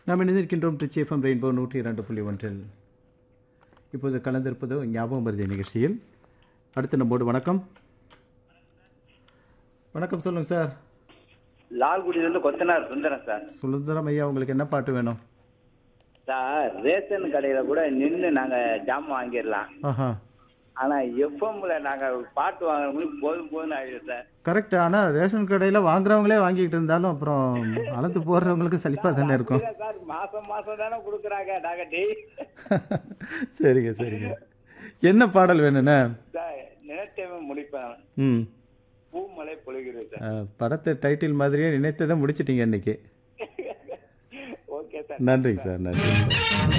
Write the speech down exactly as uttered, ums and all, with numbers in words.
நாம் இணைந்திருக்கின்றோம் Trichy FM rainbow நூற்றி இரண்டு புள்ளி ஒன்றில். இப்போது கலந்திருப்பது ஞாபகம் மருதி நிகழ்ச்சியில். அடுத்து நம்மோடு வணக்கம் வணக்கம் சொல்லுங்கள் சார். லால்குடியிலிருந்து கொத்தனார் சுந்தரம் சார். சுந்தரம் ஐயா, உங்களுக்கு என்ன பாட்டு வேணும் சார்? ரேஷன் கடையில கூட நின்று நாங்க ஜாமான் வாங்கிடலாம். ஆஹா, ஆனா எஃப்எம்ல நாங்க பாட்டு வாங்குறவங்களுக்கு போதும் போதும் ஆயிடுது சார். கரெக்ட். ஆனால் ரேஷன் கடையில் வாங்குறவங்களே வாங்கிட்டு இருந்தாலும் அப்புறம் அளந்து போடுறவங்களுக்கு சலிப்பாக தானே இருக்கும். இல்ல சார், மாசம் மாசம் தானே கொடுக்குறாங்க. நாங்க டெய் சரிங்க சரிங்க. என்ன பாடல் வேணுண்ணே? சார் நினைத்தவே முடிப்பேன். ம், பூமலை பொழிகிறது சார். அஹ், படத்தை டைட்டில் மாதிரியே நினைத்ததை முடிச்சிட்டீங்க இன்னைக்கு. Okay sir. நன்றி சார், நன்றி சார்.